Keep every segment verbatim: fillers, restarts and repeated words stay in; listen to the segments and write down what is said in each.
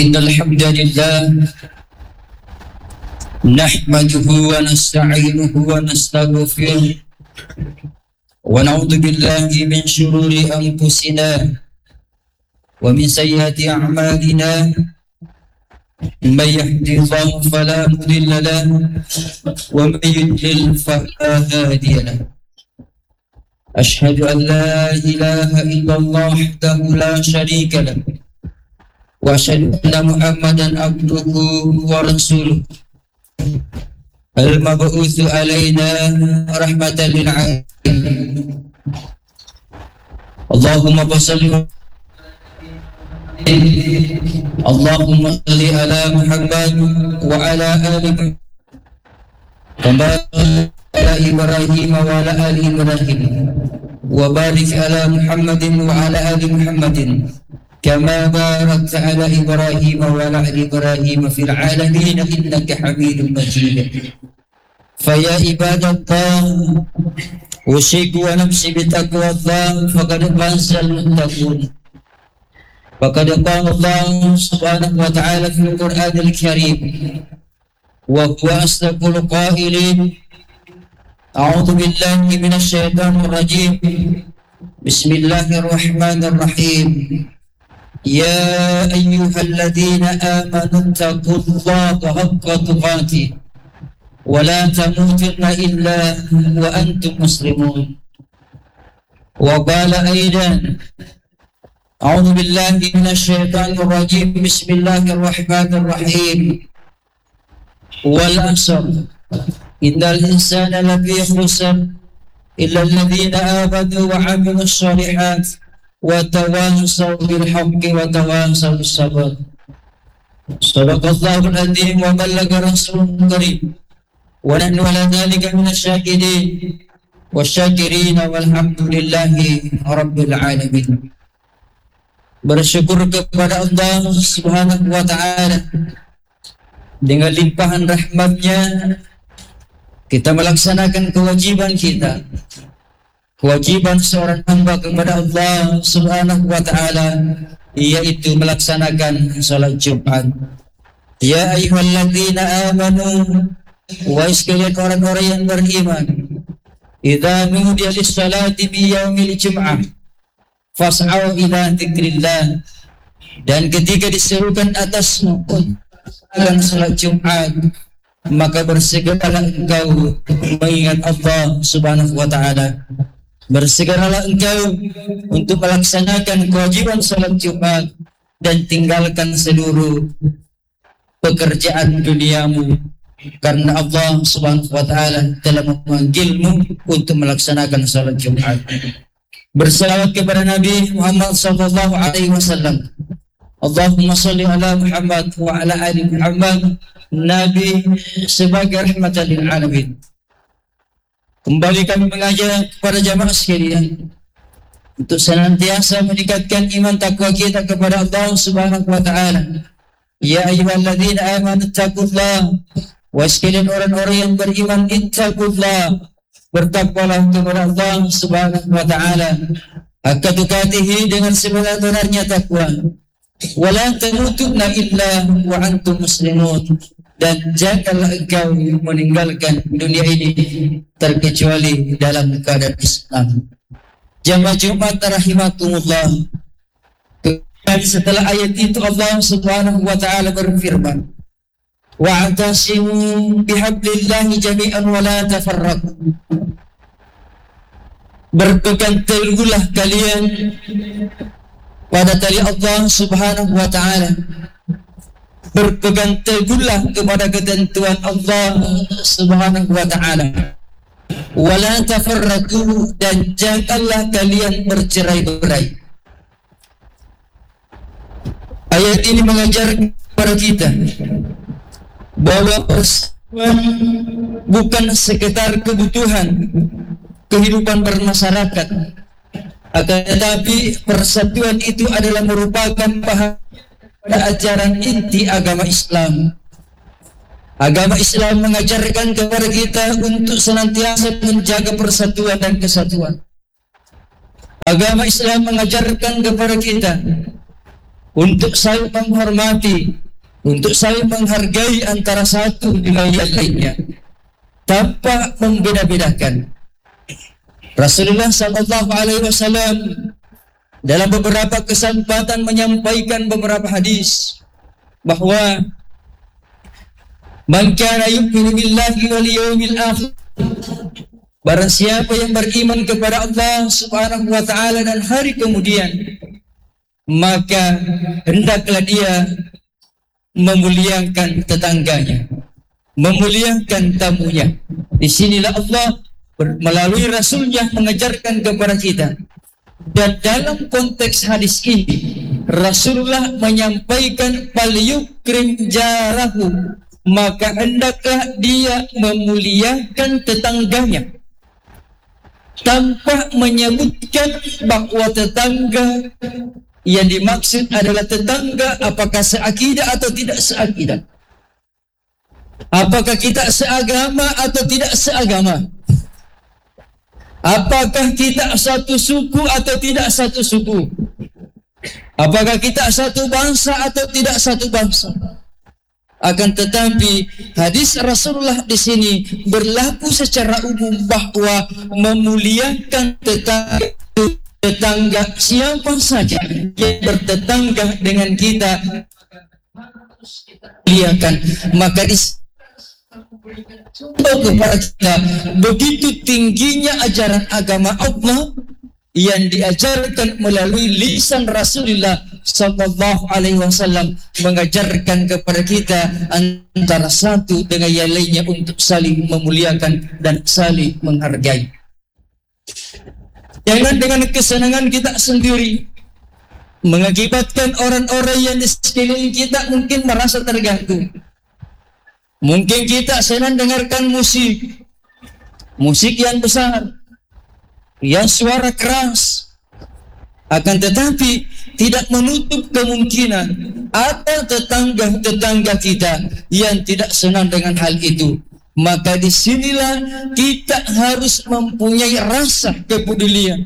إن الحمد لله نحمده ونستعينه ونستغفره ونعوذ بالله من شرور أنفسنا ومن سيئات أعمالنا. من يهده الله فلا مضل له ومن يضلل فلا هادي له. أشهد أن لا إله إلا الله وحده لا شريك له وأشهد أن محمدا عبده ورسوله المبعوث علينا رحمة للعالمين. اللهم صل اللهم صل على محمد وعلى آل محمد كما على إبراهيم وعلى آل إبراهيم وبارك على محمد وعلى آل محمد كما باركت على إبراهيم وعلى آل إبراهيم في العالمين إنك حميد مجيد. فيا عباد الله أوصيكم ونفسي بتقوى الله فقد فاز المتقون. فقد قال الله سبحانه وتعالى في القرآن الكريم وهو أصدق القائلين: أعوذ بالله من الشيطان الرجيم بسم الله الرحمن الرحيم. يا أيها الذين آمنوا اتقوا الله حق تقاته ولا تموتن إلا وأنتم مسلمون. وقال أيضا: أعوذ بالله من الشيطان الرجيم بسم الله الرحمن الرحيم. والعصر إن الإنسان لفي خسر إلا الذين آمنوا وعملوا الصالحات وتواصوا بالحق وتواصوا بالصبر. صدق الله العظيم وبلغ رسوله الكريم ونحن على ذلك من الشاكرين والشاكرين والحمد لله رب العالمين. Bersyukur kepada Allah Subhanahu wa Ta'ala, dengan limpahan rahmatnya kita melaksanakan kewajiban kita, kewajiban seorang hamba kepada Allah Subhanahu wa Ta'ala, yaitu melaksanakan salat Jumat. Ya ayyuhalladzina amanu, wahai sekalian orang-orang yang beriman, idza nudiya lis-salati bi yaumil jum'ah fas'au ila dzikrillah, dan ketika diserukan atasmu dan salat Jumat, maka bersegeralah engkau mengingat Allah Subhanahu wa Ta'ala. Bersegeralah engkau untuk melaksanakan kewajiban salat Jumat dan tinggalkan seluruh pekerjaan duniamu, karena Allah Subhanahu wa Ta'ala telah memanggilmu untuk melaksanakan salat Jumat. Bersalawat kepada Nabi Muhammad sallallahu alaihi wasallam. Allahumma salli ala Muhammad wa ala ali Muhammad, Nabi sebagai rahmatan lil alamin. Kembali kami mengajak kepada jamaah sekalian untuk senantiasa meningkatkan iman takwa kita kepada Allah Subhanahu wa Ta'ala. Ya ayyuhalladzina amanu taqullaha, wa sekalian orang-orang yang beriman, ittaqullah, bertakwalah kepada Allah Subhanahu wa Ta'ala haqqa tuqatih, dengan sebenar-benarnya takwa. Wala tamutunna illa wa antum muslimun, dan janganlah engkau meninggalkan dunia ini terkecuali dalam keadaan Islam. Jamaah Jumat rahimakumullah. Dan setelah ayat itu Allah Subhanahu wa Ta'ala berfirman: wa'tasimu bihablillahi jami'an wa la tafarraqu. Berpegang teguhlah kalian pada tali Allah Subhanahu wa Ta'ala. Berpegang teguhlah kepada ketentuan Allah Subhanahu wa Ta'ala. Wa la tafarraqu, dan janganlah kalian bercerai-berai. Ayat ini mengajar kepada kita bahwa persatuan bukan sekedar kebutuhan kehidupan bermasyarakat, akan tetapi persatuan itu adalah merupakan bahagian pada ajaran inti agama Islam. Agama Islam mengajarkan kepada kita untuk senantiasa menjaga persatuan dan kesatuan. Agama Islam mengajarkan kepada kita untuk saling menghormati, untuk saling menghargai antara satu dengan yang lainnya tanpa membeda-bedakan. Rasulullah sallallahu alaihi wasallam dalam beberapa kesempatan menyampaikan beberapa hadis bahawa man kana yu'minu billahi wal yawmil akhir, barang siapa yang beriman kepada Allah Subhanahu wa taala dan hari kemudian, maka hendaklah dia memuliakan tetangganya, memuliakan tamunya. Di sinilah Allah melalui Rasulnya mengajarkan kepada kita. Dan dalam konteks hadis ini, Rasulullah menyampaikan fal yukrim jarahu, maka hendaklah dia memuliakan tetangganya, tanpa menyebutkan bahawa tetangga yang dimaksud adalah tetangga apakah seakidah atau tidak seakidah, apakah kita seagama atau tidak seagama, apakah kita satu suku atau tidak satu suku, apakah kita satu bangsa atau tidak satu bangsa. Akan tetapi hadis Rasulullah di sini berlaku secara umum bahawa memuliakan tetangga, tetangga siapa saja yang bertetangga dengan kita muliakan. Maka di contoh kepada kita begitu tingginya ajaran agama Allah yang diajarkan melalui lisan Rasulullah sallallahu alaihi wasallam, mengajarkan kepada kita antara satu dengan yang lainnya untuk saling memuliakan dan saling menghargai. Jangan dengan kesenangan kita sendiri mengakibatkan orang-orang yang di sekeliling kita mungkin merasa terganggu. Mungkin kita senang dengarkan musik, musik yang besar, yang suara keras, akan tetapi tidak menutup kemungkinan ada tetangga-tetangga kita yang tidak senang dengan hal itu. Maka disinilah kita harus mempunyai rasa kepedulian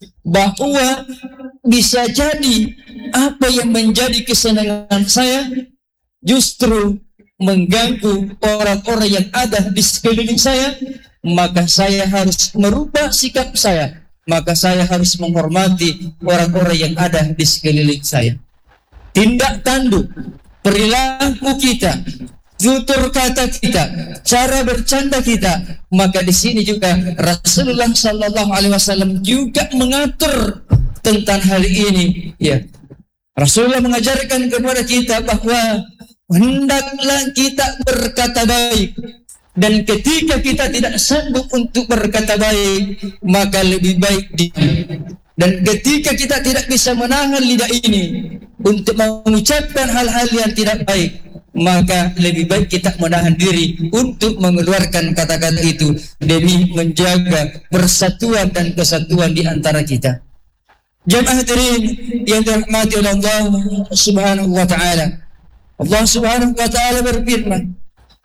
bahawa bisa jadi apa yang menjadi kesenangan saya justru mengganggu orang-orang yang ada di sekeliling saya. Maka saya harus merubah sikap saya, maka saya harus menghormati orang-orang yang ada di sekeliling saya. Tindak tanduk, perilaku kita, tutur kata kita, cara bercanda kita, maka di sini juga Rasulullah sallallahu alaihi wasallam juga mengatur tentang hal ini. Ya, Rasulullah mengajarkan kepada kita bahawa hendaklah kita berkata baik. Dan ketika kita tidak sanggup untuk berkata baik, maka lebih baik diam. Dan ketika kita tidak bisa menahan lidah ini untuk mengucapkan hal-hal yang tidak baik, maka lebih baik kita menahan diri untuk mengeluarkan kata-kata itu demi menjaga persatuan dan kesatuan di antara kita. Jemaah hadirin yang dirahmati oleh Allah Subhanahu wa taala. Allah Subhanahu wa taala berfirman,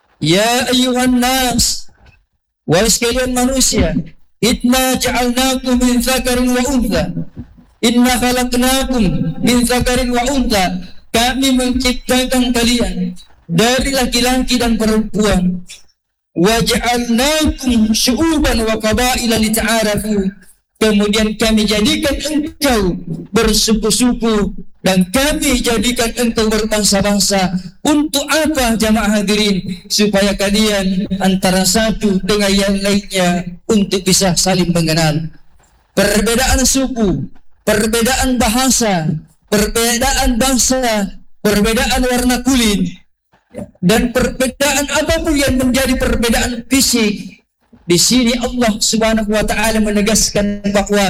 ya ayuhan nas, wahai sekalian manusia, inna ja'alnakum min dzakarin wa untha, inna khalaqnakum min dzakarin wa untha, kami menciptakan kalian dari laki-laki dan perempuan, wa ja'alnakum syu'uban wa qabaila lita'arafu, kemudian kami jadikan engkau bersuku-suku dan kami jadikan engkau berbangsa-bangsa. Untuk apa jamaah hadirin? Supaya kalian antara satu dengan yang lainnya untuk bisa saling mengenal. Perbedaan suku, perbedaan bahasa, perbedaan bangsa, perbedaan warna kulit, dan perbedaan apapun yang menjadi perbedaan fisik, di sini Allah Subhanahu wa taala menegaskan bahwa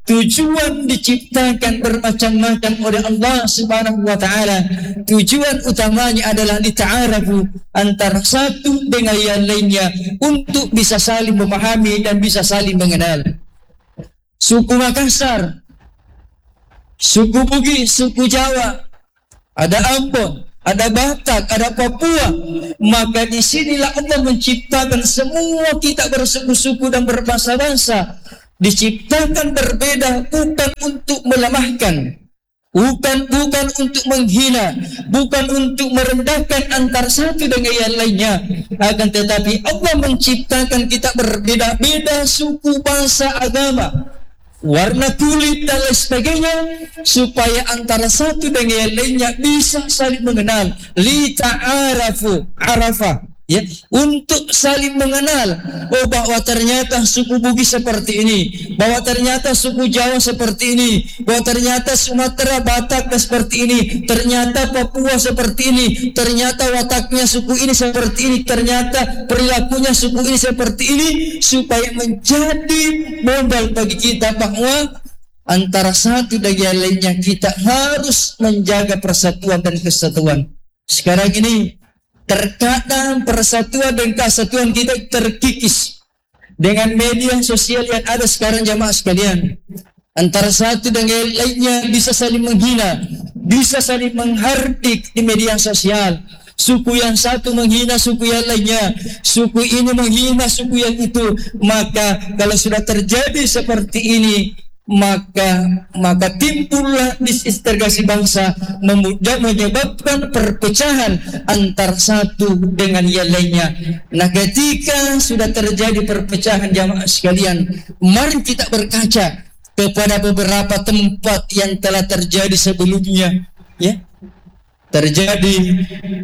tujuan diciptakan bermacam-macam oleh Allah Subhanahu wa taala. Tujuan utamanya adalah lita'arafu, antara satu dengan yang lainnya untuk bisa saling memahami dan bisa saling mengenal. Suku Makassar, suku Bugis, suku Jawa, ada Ambon, ada Batak, ada Papua, maka di sinilah Allah menciptakan semua kita bersuku-suku dan berbangsa-bangsa. Diciptakan berbeda bukan untuk melemahkan, Bukan bukan untuk menghina, bukan untuk merendahkan antara satu dengan yang lainnya, akan tetapi Allah menciptakan kita berbeda-beda suku, bangsa, agama, warna kulit dan lain sebagainya, supaya antara satu dengan yang lainnya bisa saling mengenal. Li ta'arafu, arafah, ya, untuk saling mengenal. Oh, bahwa ternyata suku Bugis seperti ini, bahwa ternyata suku Jawa seperti ini, bahwa ternyata Sumatera, Batak seperti ini, ternyata Papua seperti ini, ternyata wataknya suku ini seperti ini, ternyata perilakunya suku ini seperti ini, supaya menjadi modal bagi kita bahwa antara satu dan yang lainnya kita harus menjaga persatuan dan kesatuan. Sekarang ini terkadang persatuan dan kesatuan kita terkikis dengan media sosial yang ada sekarang, jamaah sekalian. Antara satu dan yang lainnya bisa saling menghina, bisa saling menghardik di media sosial. Suku yang satu menghina suku yang lainnya, suku ini menghina suku yang itu. Maka kalau sudah terjadi seperti ini, maka maka timbullah disintegrasi bangsa, menyebabkan perpecahan antar satu dengan yang lainnya. Nah, ketika sudah terjadi perpecahan, jamaah sekalian, mari kita berkaca kepada beberapa tempat yang telah terjadi sebelumnya, ya. Terjadi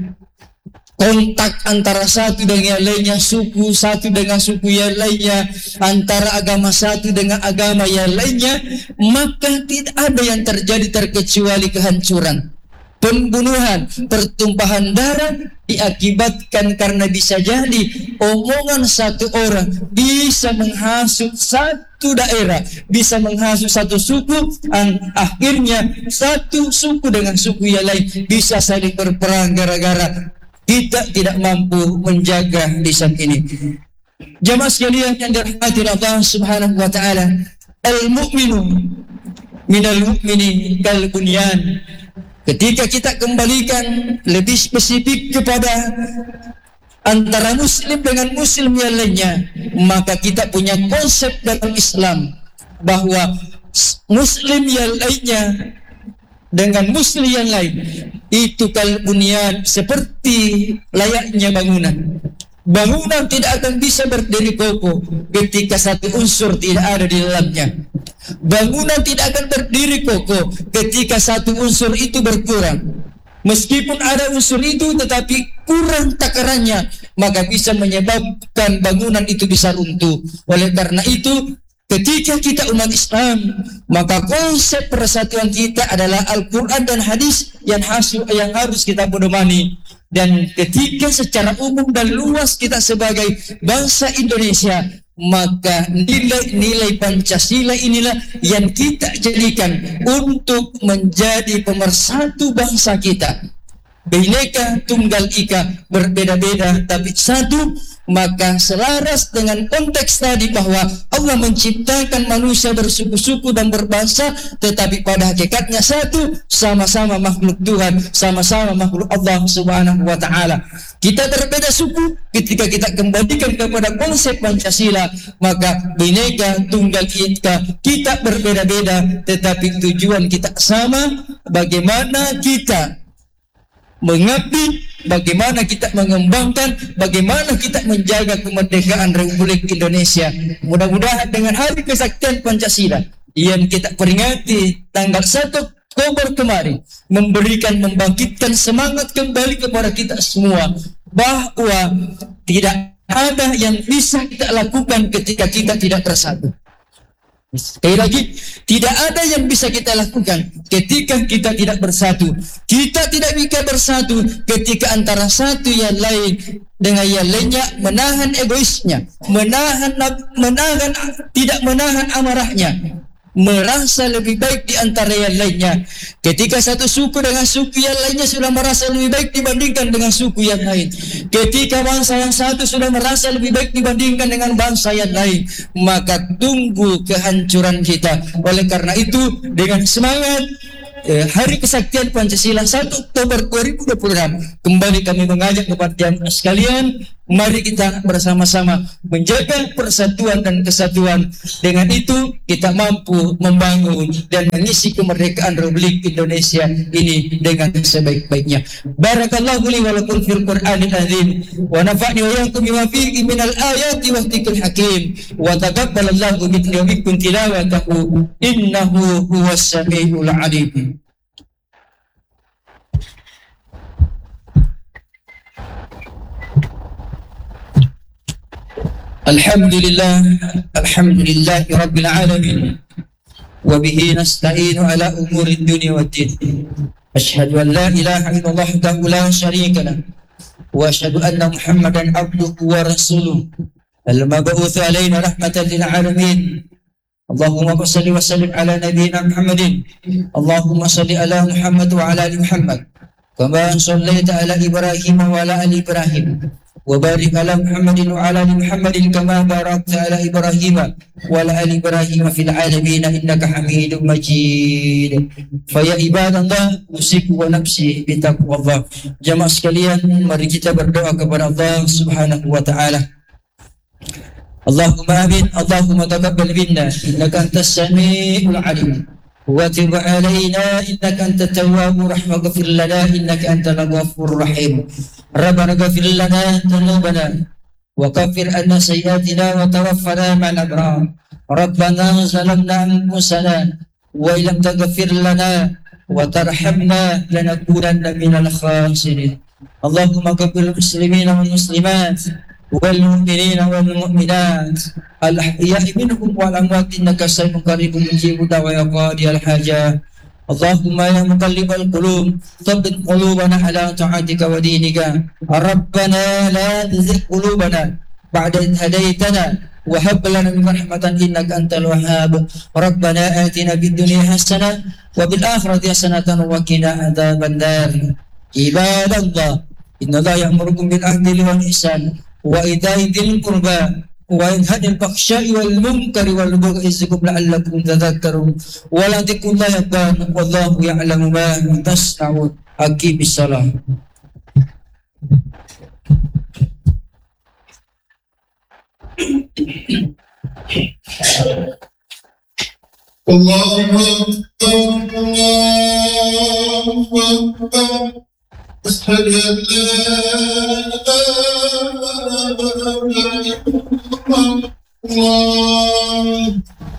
kontak antara satu dengan yang lainnya, suku satu dengan suku yang lainnya, antara agama satu dengan agama yang lainnya, maka tidak ada yang terjadi terkecuali kehancuran, pembunuhan, pertumpahan darah diakibatkan karena bisa jadi omongan satu orang bisa menghasut satu daerah, bisa menghasut satu suku, dan akhirnya satu suku dengan suku yang lain bisa saling berperang gara-gara kita tidak mampu menjaga lisan ini. Jamaah sekalian yang dirahmati Allah Subhanahu wa taala, al-mu'minu minal mu'mini kal bunyan. Ketika kita kembalikan lebih spesifik kepada antara muslim dengan muslim yang lainnya, maka kita punya konsep dalam Islam bahwa muslim yang lainnya dengan muslim yang lain itu kalbunian, seperti layaknya bangunan. Bangunan tidak akan bisa berdiri kokoh ketika satu unsur tidak ada di dalamnya. Bangunan tidak akan berdiri kokoh ketika satu unsur itu berkurang. Meskipun ada unsur itu tetapi kurang takarannya, maka bisa menyebabkan bangunan itu bisa runtuh. Oleh karena itu, ketika kita umat Islam, maka konsep persatuan kita adalah Al-Quran dan hadis yang, hasil, yang harus kita pedomani. Dan ketika secara umum dan luas kita sebagai bangsa Indonesia, maka nilai-nilai Pancasila inilah yang kita jadikan untuk menjadi pemersatu bangsa kita. Bhinneka Tunggal Ika, berbeda-beda tapi satu. Maka selaras dengan konteks tadi bahwa Allah menciptakan manusia bersuku-suku dan berbangsa, tetapi pada hakikatnya satu, sama-sama makhluk Tuhan, sama-sama makhluk Allah Subhanahu wa taala. Kita berbeda suku, ketika kita kembalikan kepada konsep Pancasila, maka Bhinneka Tunggal Ika, kita berbeda-beda tetapi tujuan kita sama, bagaimana kita mengabdi, bagaimana kita mengembangkan, bagaimana kita menjaga kemerdekaan Republik Indonesia. Mudah-mudahan dengan Hari Kesaktian Pancasila yang kita peringati tanggal satu Oktober kemarin, memberikan, membangkitkan semangat kembali kepada kita semua bahwa tidak ada yang bisa kita lakukan ketika kita tidak bersatu. Sekali lagi, tidak ada yang bisa kita lakukan ketika kita tidak bersatu. Kita tidak bisa bersatu ketika antara satu yang lain dengan yang lainnya menahan egoisnya, menahan menahan tidak menahan amarahnya, merasa lebih baik di antara yang lainnya. Ketika satu suku dengan suku yang lainnya sudah merasa lebih baik dibandingkan dengan suku yang lain, ketika bangsa yang satu sudah merasa lebih baik dibandingkan dengan bangsa yang lain, maka tunggu kehancuran kita. Oleh karena itu, dengan semangat eh, Hari Kesaktian Pancasila satu Oktober dua ribu dua puluh enam, kembali kami mengajak kepada jamaah sekalian Mari kita bersama-sama menjaga persatuan dan kesatuan. Dengan itu kita mampu membangun dan mengisi kemerdekaan Republik Indonesia ini dengan sebaik-baiknya. Barakallahu li wa lakum fil Qur'anil azim wa nafa'ni wa iyyakum bima fihi minal ayati wa dzikril hakim wa taqabbalallahu minni wa minkum tilawatahu innahu huwas samiul alim. Alhamdulillah, alhamdulillah rabbil alamin wa bihi nasta'inu ala umuri dunya waddin. Asyhadu an la ilaha illallah wahdahu la syarika lah wa asyhadu anna Muhammadan abduhu wa rasuluh al-mab'uts alaina rahmatan lil alamin. Allahumma shalli wa sallim ala nabiyyina Muhammadin. Allahumma shalli ala Muhammad wa ala ali Muhammad kama shallaita ala Ibrahim wa ala ali Ibrahim. وبارك على محمد وعلى ال محمد كما باركت على ابراهيم وعلى ال ابراهيم في العالمين انك حميد مجيد. فيا عباد الله اوصيكم ونفسي بتقوى الله. Jamaah sekalian, mari kita berdoa kepada Allah Subhanahu wa taala. Allahumma amin, Allahumma taqabbal minna innaka antas samiul alim. وتب علينا إنك أنت التواب الرحيم واغفر لنا إنك أنت الغفور الرحيم. ربنا اغفر لنا ذنوبنا وكفر عنا سيئاتنا وتوفنا مع الأبرار. ربنا ظلمنا أنفسنا وإن لم تغفر لنا وترحمنا لنكونن من الخاسرين. اللهم اغفر للمسلمين والمسلمات والمؤمنين والمؤمنات الأحياء منهم والأموات إنك سميع قريب مجيب دعوى يا قاضي الحاجات. اللهم يا مقلب القلوب ثبت قلوبنا على طاعتك ودينك. ربنا لا تزغ قلوبنا بعد إذ هديتنا وهب لنا من رحمة إنك أنت الوهاب. ربنا آتنا في الدنيا حسنة وفي الآخرة حسنة وقنا عذاب النار. عباد الله إن الله يأمركم بالعدل والإحسان وإيتاء ذي القربى وينهى عن الفحشاء والمنكر والبغي يعظكم لعلكم تذكرون. ولذكر الله أكبر والله يعلم ما تصنعون. أقم الصلاة. الله أكبر الله أكبر أشهد أن لا إله إلا الله.